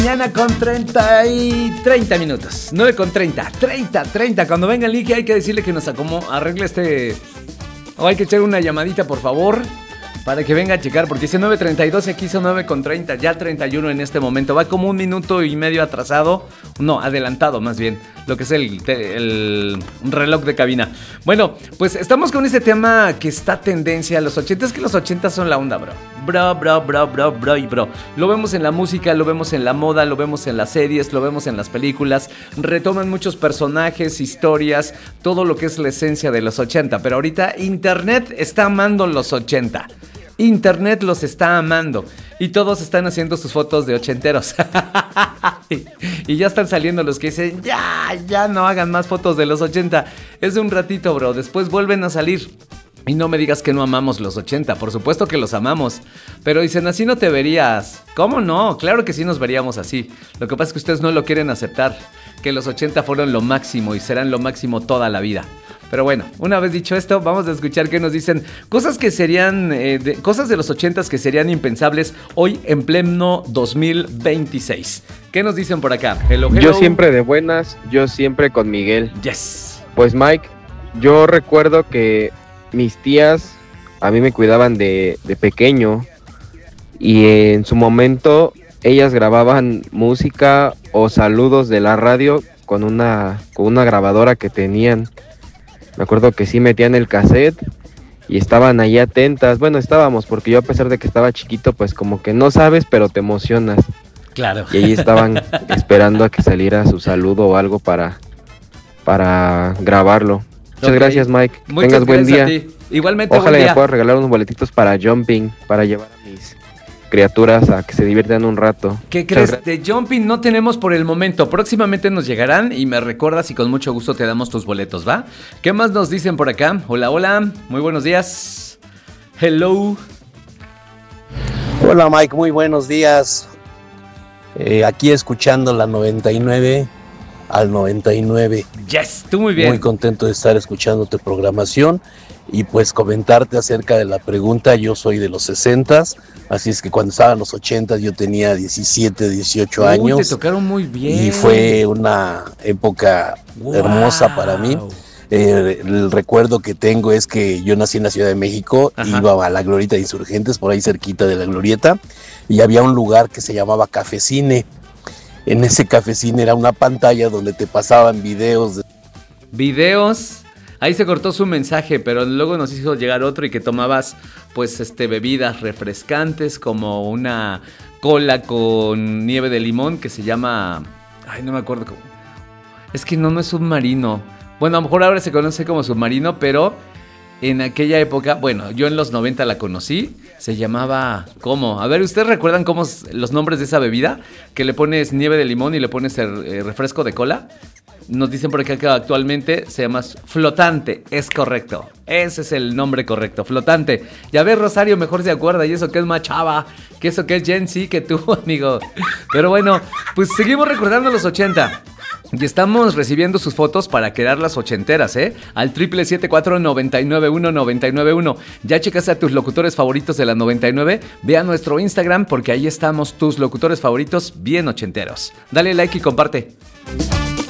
Mañana con 30 minutos. 9 con 30. Cuando venga el Nicky hay que decirle que nos arregle o hay que echar una llamadita, por favor, para que venga a checar, porque dice 9:32 y aquí son 9 con 30, ya 31 en este momento. Va como 1 minuto y medio atrasado, no, adelantado más bien, lo que es el reloj de cabina. Bueno, pues estamos con este tema que está tendencia a los 80. Es que los 80 son la onda, bro. Bro. Lo vemos en la música, lo vemos en la moda, lo vemos en las series, lo vemos en las películas. Retoman muchos personajes, historias, todo lo que es la esencia de los 80. Pero ahorita Internet está amando los 80. Internet los está amando y todos están haciendo sus fotos de ochenteros. Y ya están saliendo los que dicen, ya no hagan más fotos de los 80. Es de un ratito, bro, después vuelven a salir. Y no me digas que no amamos los 80, por supuesto que los amamos. Pero dicen, así no te verías. ¿Cómo no? Claro que sí nos veríamos así. Lo que pasa es que ustedes no lo quieren aceptar, que los 80 fueron lo máximo y serán lo máximo toda la vida. Pero bueno, una vez dicho esto, vamos a escuchar qué nos dicen. Cosas que serían, cosas de los 80s que serían impensables hoy en pleno 2026. ¿Qué nos dicen por acá? Hello. Yo siempre de buenas, yo siempre con Miguel. Yes. Pues Mike, yo recuerdo que mis tías a mí me cuidaban de pequeño y en su momento ellas grababan música o saludos de la radio con una grabadora que tenían. Me acuerdo que sí metían el cassette y estaban ahí atentas. Bueno, estábamos, porque yo a pesar de que estaba chiquito, pues como que no sabes, pero te emocionas. Claro. Y ahí estaban esperando a que saliera su saludo o algo para grabarlo. Muchas gracias, Mike. Tengas buen día. Igualmente, ojalá me puedas regalar unos boletitos para Jumping, para llevar a mis criaturas a que se diviertan un rato. ¿Qué crees? De Jumping no tenemos por el momento. Próximamente nos llegarán y me recuerdas y con mucho gusto te damos tus boletos, ¿va? ¿Qué más nos dicen por acá? Hola. Muy buenos días. Hello. Hola, Mike. Muy buenos días. Aquí escuchando la 99 al 99. Yes, tú muy bien. Muy contento de estar escuchando tu programación y pues comentarte acerca de la pregunta. Yo soy de los 60s, así es que cuando estaban los 80s yo tenía 17, 18 años. Te tocaron muy bien. Y fue una época hermosa para mí. El recuerdo que tengo es que yo nací en la Ciudad de México, iba a la Glorieta de Insurgentes, por ahí cerquita de la Glorieta, y había un lugar que se llamaba Cafecine. En ese Cafecine era una pantalla donde te pasaban videos. Ahí se cortó su mensaje, pero luego nos hizo llegar otro y que tomabas pues bebidas refrescantes como una cola con nieve de limón que se llama... Ay, no me acuerdo cómo. Es que no es submarino. Bueno, a lo mejor ahora se conoce como submarino, pero en aquella época, bueno, yo en los 90 la conocí, se llamaba... ¿Cómo? A ver, ¿ustedes recuerdan cómo los nombres de esa bebida? Que le pones nieve de limón y le pones el refresco de cola. Nos dicen por acá que actualmente se llama Flotante, es correcto. Ese es el nombre correcto, Flotante. Ya ves, Rosario mejor se acuerda, y eso que es más chava, que eso que es Gen Z, que tú, amigo. Pero bueno, pues seguimos recordando los 80. Y estamos recibiendo sus fotos para crear las ochenteras, al 777-499-1991. ¿Ya checaste a tus locutores favoritos de la 99? Ve a nuestro Instagram porque ahí estamos tus locutores favoritos bien ochenteros. Dale like y comparte.